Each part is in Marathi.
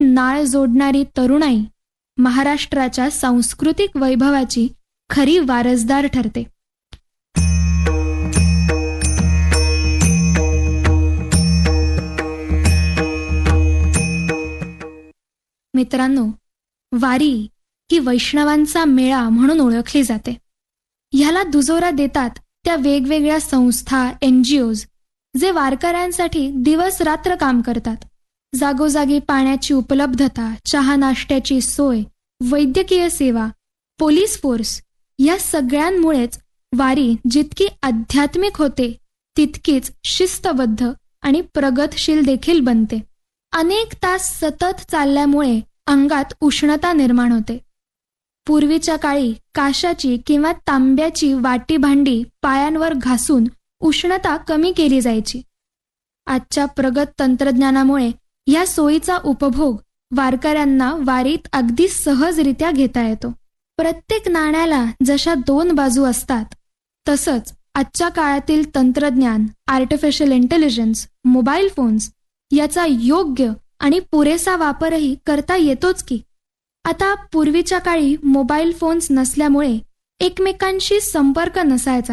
नाळ जोडणारी तरुणाई महाराष्ट्राच्या सांस्कृतिक वैभवाची खरी वारसदार ठरते. मित्रांनो, वारी ही वैष्णवांचा मेळा म्हणून ओळखली जाते. ह्याला दुजोरा देतात त्या वेगवेगळ्या संस्था, NGOs जे वारकऱ्यांसाठी दिवस रात्र काम करतात. जागोजागी पाण्याची उपलब्धता, चहा नाश्त्याची सोय, वैद्यकीय सेवा, पोलीस फोर्स या सगळ्यांमुळेच वारी जितकी आध्यात्मिक होते तितकीच शिस्तबद्ध आणि प्रगतशील देखील बनते. अनेक तास सतत चालल्यामुळे अंगात उष्णता निर्माण होते. पूर्वीच्या काळी काशाची किंवा तांब्याची वाटी भांडी पायांवर घासून उष्णता कमी केली जायची. आजच्या प्रगत तंत्रज्ञानामुळे या सोयीचा उपभोग वारकऱ्यांना वारीत अगदी सहजरित्या घेता येतो. प्रत्येक नाण्याला जशा 2 बाजू असतात तसंच आजच्या काळातील तंत्रज्ञान, आर्टिफिशियल इंटेलिजन्स, मोबाईल फोन्स याचा योग्य आणि पुरेसा वापरही करता येतोच की. आता पूर्वीच्या काळी मोबाईल फोन्स नसल्यामुळे एकमेकांशी संपर्क नसायचा.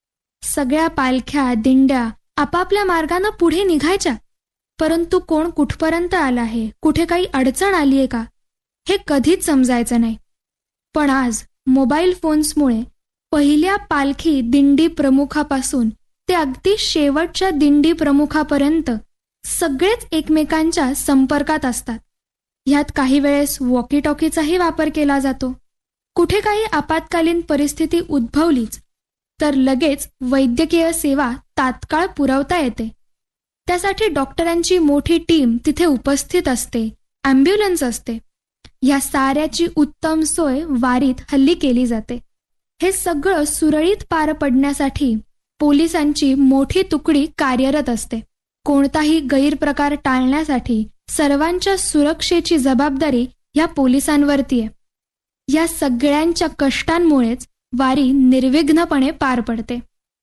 सगळ्या पालख्या, दिंड्या आपापल्या मार्गानं पुढे निघायच्या, परंतु कोण कुठपर्यंत आला आहे, कुठे काही अडचण आली आहे का, हे कधीच समजायचं नाही. पण आज मोबाईल फोन्समुळे पहिल्या पालखी दिंडी प्रमुखापासून ते अगदी शेवटच्या दिंडी प्रमुखापर्यंत सगळेच एकमेकांच्या संपर्कात असतात. ह्यात काही वेळेस वॉकी टॉकीचाही वापर केला जातो. कुठे काही आपत्कालीन परिस्थिती उद्भवलीच तर लगेच वैद्यकीय सेवा तात्काळ पुरवता येते. त्यासाठी डॉक्टरांची मोठी टीम तिथे उपस्थित असते, ॲम्ब्युलन्स असते. या साऱ्याची उत्तम सोय वारीत हल्ली केली जाते. हे सगळं सुरळीत पार पडण्यासाठी पोलिसांची मोठी तुकडी कार्यरत असते. कोणताही गैरप्रकार टाळण्यासाठी सर्वांच्या सुरक्षेची जबाबदारी या पोलिसांवरती आहे. या सगळ्यांच्या कष्टांमुळेच वारी निर्विघ्नपणे पार पडते.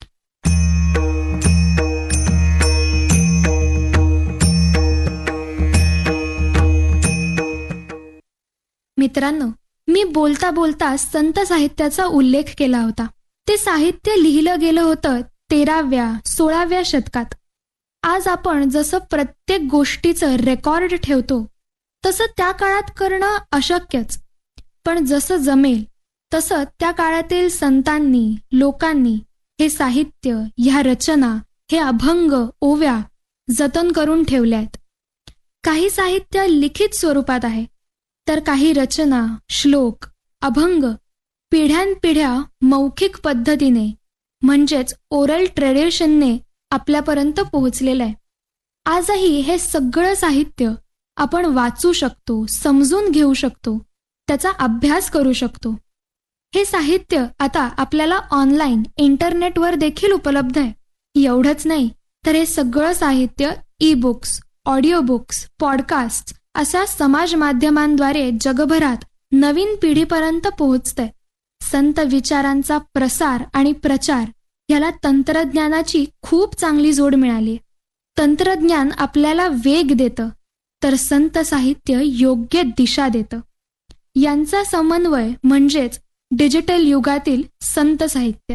मित्रांनो, मी बोलता बोलता संत साहित्याचा उल्लेख केला होता. ते साहित्य लिहिलं गेलं होतं 13व्या-16व्या शतकात. आज आपण जसं प्रत्येक गोष्टीचं रेकॉर्ड ठेवतो तसं त्या काळात करणं अशक्यच. पण जसं जमेल तसं त्या काळातील संतांनी, लोकांनी हे साहित्य, ह्या रचना, हे अभंग, ओव्या जतन करून ठेवल्या आहेत. काही साहित्य लिखित स्वरूपात आहे, तर काही रचना, श्लोक, अभंग पिढ्यानपिढ्या मौखिक पद्धतीने म्हणजेच ओरल ट्रेडिशनने आपल्यापर्यंत पोहोचलेलं आहे. आजही हे सगळं साहित्य आपण वाचू शकतो, समजून घेऊ शकतो, त्याचा अभ्यास करू शकतो. हे साहित्य आता आपल्याला ऑनलाईन, इंटरनेटवर देखील उपलब्ध आहे. एवढंच नाही तर हे सगळं साहित्य ई-बुक्स, ऑडिओ बुक्स, पॉडकास्ट अशा समाज माध्यमांद्वारे जगभरात नवीन पिढीपर्यंत पोहोचतंय. संत विचारांचा प्रसार आणि प्रचार याला तंत्रज्ञानाची खूप चांगली जोड मिळाली. तंत्रज्ञान आपल्याला वेग देतं, तर संत साहित्य योग्य दिशा देतं. यांचा समन्वय म्हणजेच डिजिटल युगातील संत साहित्य.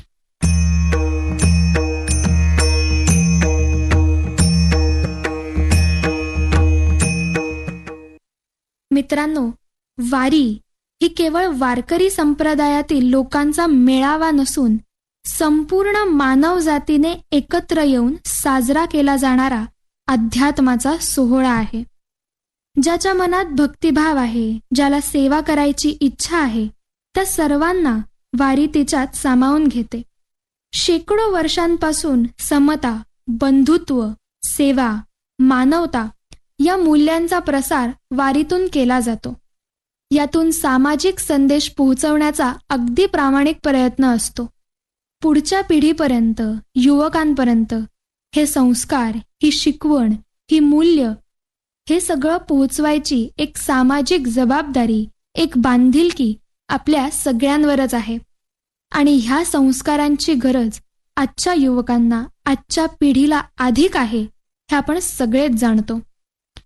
मित्रांनो, वारी ही केवळ वारकरी संप्रदायातील लोकांचा मेळावा नसून संपूर्ण मानव जातीने एकत्र येऊन साजरा केला जाणारा अध्यात्माचा सोहळा आहे. ज्याच्या मनात भक्तिभाव आहे, ज्याला सेवा करायची इच्छा आहे, त्या सर्वांना वारी तिच्यात सामावून घेते. शेकडो वर्षांपासून समता, बंधुत्व, सेवा, मानवता या मूल्यांचा प्रसार वारीतून केला जातो. यातून सामाजिक संदेश पोहोचवण्याचा अगदी प्रामाणिक प्रयत्न असतो. पुढच्या पिढीपर्यंत, युवकांपर्यंत हे संस्कार, ही शिकवण, ही मूल्य हे सगळं पोहोचवायची एक सामाजिक जबाबदारी, एक बांधिलकी आपल्या सगळ्यांवरच आहे. आणि ह्या संस्कारांची गरज आजच्या युवकांना, आजच्या पिढीला अधिक आहे हे आपण सगळेच जाणतो.